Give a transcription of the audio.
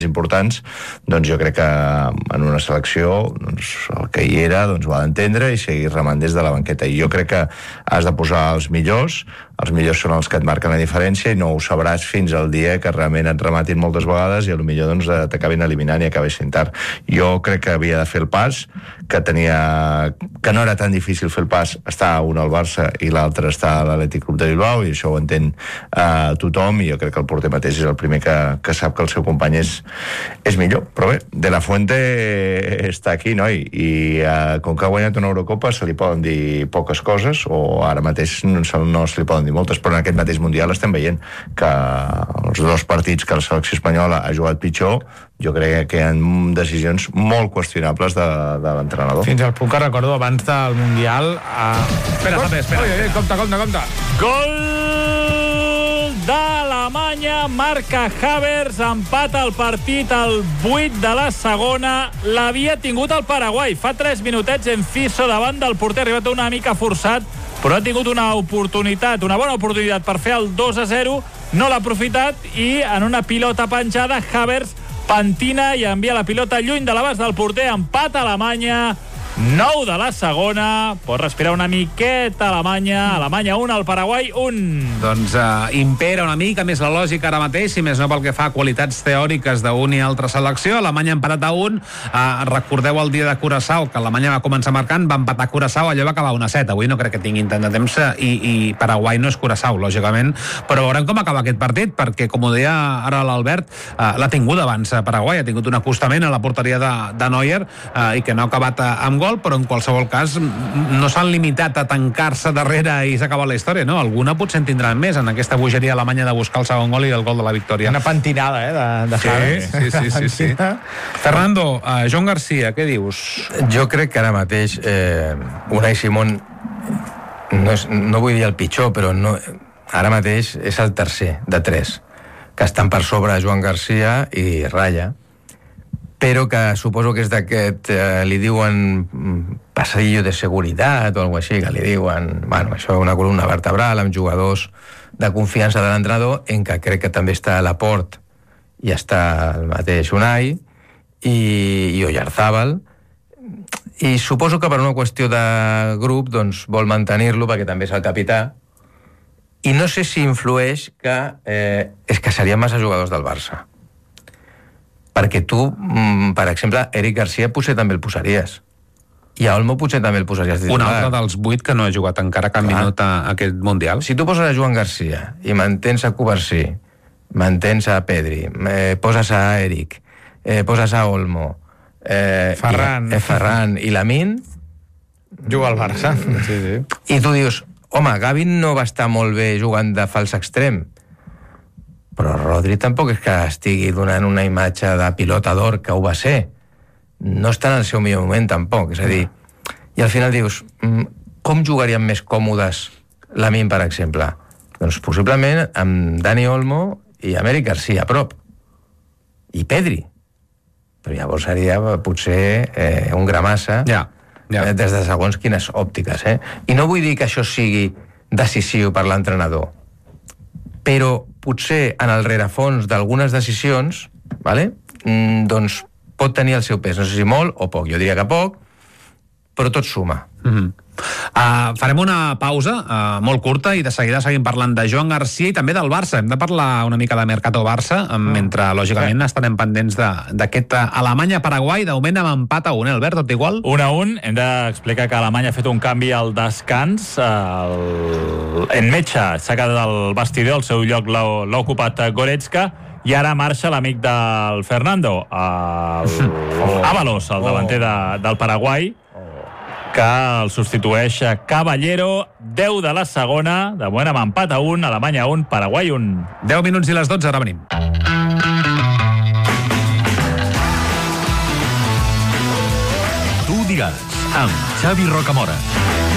importants, doncs jo crec que en una selecció el que hi era ho ha d'entendre i seguir remant des de la banqueta, i jo crec que has de posar els millors són els que et marquen la diferència i no ho sabràs fins al dia que realment et rematin moltes vegades i potser t'acabin eliminant i acabés sent tard. Jo crec que havia de fer el pas, que no era tan difícil fer el pas, està un al Barça i l'altre està a l'Atlètic Club de Bilbao, i això ho entén tothom, i jo crec que el porter mateix és el primer que sap que el seu company és millor. Però bé, De La Fuente està aquí, noi, i com que ha guanyat una Eurocopa se li poden dir poques coses, o ara mateix no se li poden dir moltes, però en aquest mateix Mundial estem veient que els 2 partits que la selecció espanyola ha jugat pitjor, jo crec que hi ha decisions molt qüestionables de l'entrenador. Fins al punt que recordo abans del Mundial... Espera. Compte. Gol d'Alemanya, marca Havertz, empata el partit al 8 de la segona. L'havia tingut el Paraguai fa 3 minutets Enciso davant del porter, ha arribat una mica forçat, però ha tingut una bona oportunitat per fer el 2-0, no l'ha aprofitat, i en una pilota penjada Havertz pentina i envia la pilota lluny de l'abast del porter. Empat a Alemanya, 9 de la segona, pot respirar una miqueta Alemanya 1, al Paraguai 1. Doncs impera una mica més la lògica ara mateix, si més no pel que fa a qualitats teòriques d'una i altra selecció. Alemanya ha empatat a 1. Recordeu el dia de Curaçao, que Alemanya va començar marcant, va empatar Curaçao, allò va acabar 1-7. Avui no crec que tinguin tant de temps, i Paraguai no és Curaçao, lògicament, però veurem com acaba aquest partit, perquè, com ho deia ara l'Albert, l'ha tingut abans Paraguai, ha tingut un acostament a la porteria de Neuer, i que no ha acabat amb gol, però en qualsevol cas no s'han limitat a tancar-se darrere i s'ha acabat la història, no? Alguna potser en tindran més en aquesta bogeria alemanya de buscar el segon gol i el gol de la victòria. Una pentinada, de Havertz. Sí. Fernando, Joan Garcia, què dius? Jo crec que ara mateix Unai Simón no vull dir el pitjor, però no, ara mateix és el tercer de 3 que estan per sobre Joan Garcia i Raya, però que suposo que és d'aquest, li diuen passadillo de seguretat o alguna cosa així, que li diuen, bueno, això és una columna vertebral amb jugadors de confiança de l'entrenador, en què crec que també està Laporte i està el mateix Unai i Oyarzábal, i suposo que per una qüestió de grup doncs vol mantenir-lo perquè també és el capità, i no sé si influeix que és que serien massa jugadors del Barça, perquè tu, per exemple, Eric Garcia potser també el posaries, i a Olmo potser també el posaries titular. Un altre dels 8 que no ha jugat encara cap minut a aquest Mundial. Si tu poses a Joan Garcia i mantens a Covarsí, mantens a Pedri, poses a Eric, poses a Olmo, Ferran i Lamine, juga al Barça. Sí. I tu dius, home, Gavi no va estar molt bé jugant de fals extrem, però Rodri tampoc és que estigui donant una imatge de pilota d'or, que ho va ser. No està en el seu millor moment tampoc, és a dir, i al final dius, com jugarien més còmodes Lamine, per exemple? Doncs possiblement amb Dani Olmo i amb Eric Garcia a prop, i Pedri, però llavors seria potser un gramassa des de segons quines òptiques, i no vull dir que això sigui decisiu per l'entrenador, però potser en el rerefons d'algunes decisions, doncs pot tenir el seu pes, no sé si molt o poc, jo diria que poc, però tot suma. Farem una pausa molt curta i de seguida seguim parlant de Joan Garcia i també del Barça. Hem de parlar una mica de Mercato Barça, mentre lògicament estarem pendents d'aquest Alemanya-Paraguai, de moment amb empat a 1, Albert, tot igual? 1-1, hem d'explicar que Alemanya ha fet un canvi al descans, en Metxa s'ha quedat al vestidor, el seu lloc l'ha ocupat Goretzka, i ara marxa l'amic del Fernando, Ábalos, el davanter del Paraguai, que el substitueix Caballero. 10 de la segona, de moment amb empat a 1, Alemanya 1, Paraguai 1. 10 minuts i les 12, ara venim. Tu diràs, amb Xavi Rocamora.